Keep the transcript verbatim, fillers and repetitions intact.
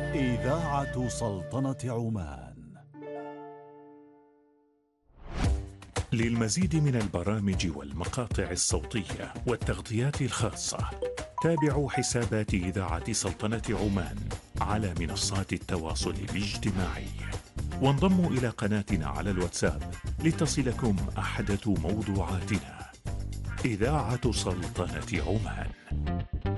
إذاعة سلطنة عمان. للمزيد من البرامج والمقاطع الصوتية والتغطيات الخاصة تابعوا حسابات إذاعة سلطنة عمان على منصات التواصل الاجتماعي، وانضموا إلى قناتنا على الواتساب لتصلكم أحدث موضوعاتنا. إذاعة سلطنة عمان.